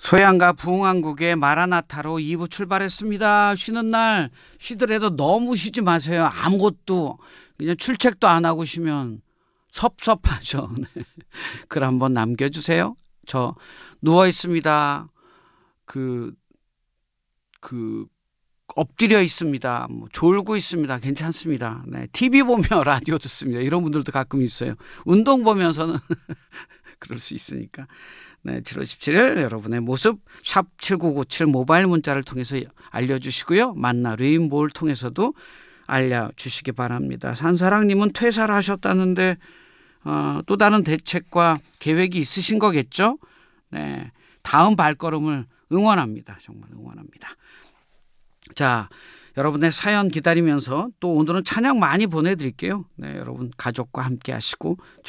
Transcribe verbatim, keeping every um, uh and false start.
소양과 부흥왕국의 마라나타로 이 부 출발했습니다. 쉬는 날 쉬더라도 너무 쉬지 마세요. 아무것도 그냥 출첵도 안 하고 쉬면 섭섭하죠. 네. 글 한번 남겨주세요. 저 누워 있습니다. 그, 그 엎드려 있습니다. 뭐 졸고 있습니다. 괜찮습니다. 네. 티비 보며 라디오 듣습니다. 이런 분들도 가끔 있어요. 운동 보면서는 그럴 수 있으니까. 네, 칠월 십칠일 여러분의 모습 샵 칠구구칠 모바일 문자를 통해서 알려주시고요. 만나 레인보우를 통해서도 알려주시기 바랍니다. 산사랑님은 퇴사를 하셨다는데 어, 또 다른 대책과 계획이 있으신 거겠죠? 네, 다음 발걸음을 응원합니다. 정말 응원합니다. 자, 여러분의 사연 기다리면서 또 오늘은 찬양 많이 보내드릴게요. 네, 여러분 가족과 함께 하시고